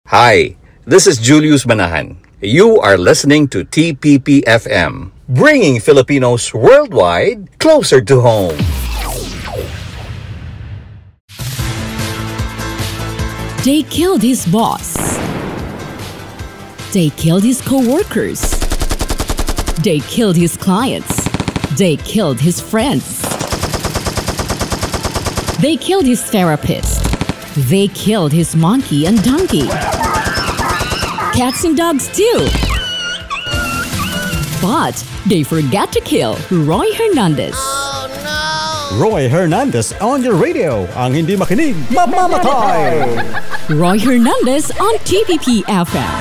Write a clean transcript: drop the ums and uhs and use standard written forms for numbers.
Hi, this is Julius Manahan. You are listening to TPP FM, bringing Filipinos worldwide closer to home. They killed his boss. They killed his co-workers. They killed his clients. They killed his friends. They killed his therapist. They killed his monkey and donkey. Cats and dogs too. But they forgot to kill Roy Hernandez. Roy Hernandez on your radio. Ang hindi makinig, mamamatay! Roy Hernandez on TPP FM.